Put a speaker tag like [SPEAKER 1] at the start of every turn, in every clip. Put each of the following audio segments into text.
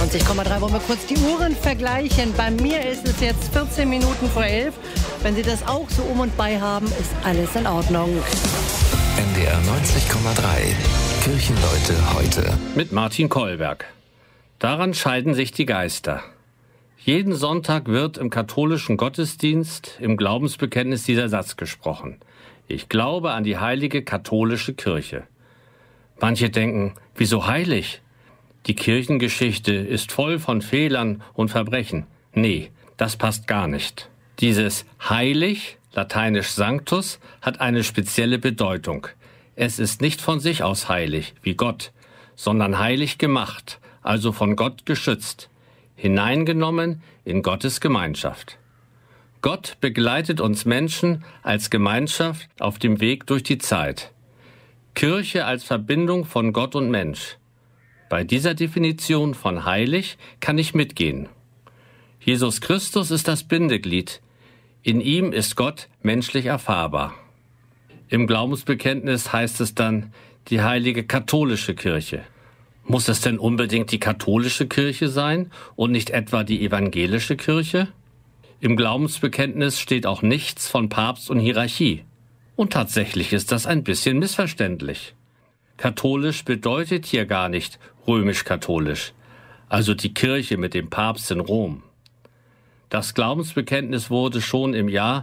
[SPEAKER 1] 90,3 wollen wir kurz die Uhren vergleichen. Bei mir ist es jetzt 14 Minuten vor 11. Wenn Sie das auch so um und bei haben, ist alles in Ordnung.
[SPEAKER 2] NDR 90,3. Kirchenleute heute.
[SPEAKER 3] Mit Martin Kollberg. Daran scheiden sich die Geister. Jeden Sonntag wird im katholischen Gottesdienst, im Glaubensbekenntnis dieser Satz gesprochen. Ich glaube an die heilige katholische Kirche. Manche denken, wieso heilig? Die Kirchengeschichte ist voll von Fehlern und Verbrechen. Nee, das passt gar nicht. Dieses heilig, lateinisch sanctus, hat eine spezielle Bedeutung. Es ist nicht von sich aus heilig, wie Gott, sondern heilig gemacht, also von Gott geschützt, hineingenommen in Gottes Gemeinschaft. Gott begleitet uns Menschen als Gemeinschaft auf dem Weg durch die Zeit. Kirche als Verbindung von Gott und Mensch. Bei dieser Definition von heilig kann ich mitgehen. Jesus Christus ist das Bindeglied. In ihm ist Gott menschlich erfahrbar. Im Glaubensbekenntnis heißt es dann die heilige katholische Kirche. Muss es denn unbedingt die katholische Kirche sein und nicht etwa die evangelische Kirche? Im Glaubensbekenntnis steht auch nichts von Papst und Hierarchie. Und tatsächlich ist das ein bisschen missverständlich. Katholisch bedeutet hier gar nicht römisch-katholisch, also die Kirche mit dem Papst in Rom. Das Glaubensbekenntnis wurde schon im Jahr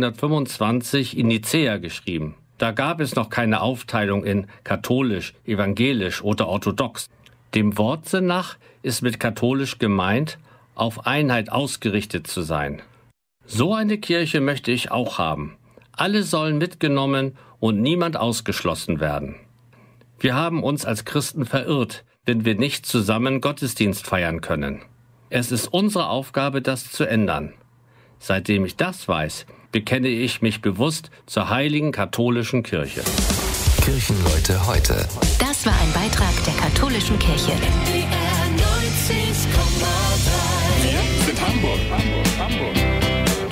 [SPEAKER 3] 325 in Nicäa geschrieben. Da gab es noch keine Aufteilung in katholisch, evangelisch oder orthodox. Dem Wortsinn nach ist mit katholisch gemeint, auf Einheit ausgerichtet zu sein. So eine Kirche möchte ich auch haben. Alle sollen mitgenommen und niemand ausgeschlossen werden. Wir haben uns als Christen verirrt, wenn wir nicht zusammen Gottesdienst feiern können. Es ist unsere Aufgabe, das zu ändern. Seitdem ich das weiß, bekenne ich mich bewusst zur heiligen katholischen Kirche.
[SPEAKER 2] Kirchenleute heute.
[SPEAKER 4] Das war ein Beitrag der katholischen Kirche.
[SPEAKER 5] NDR 90,3. Wir sind Hamburg.